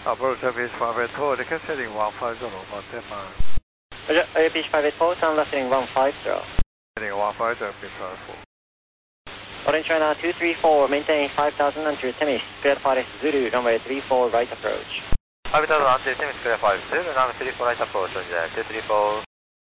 Approach Beach 584, the heading 150, contact man. Roger, Beach 584, sound left heading 150. Heading 150, Beach 584. Orange China 234, maintain 5000 until Temis, clear Paris Zulu, runway 34 right approach. 5000 until Temis, clear Paris Zulu, runway 34 right approach, 234.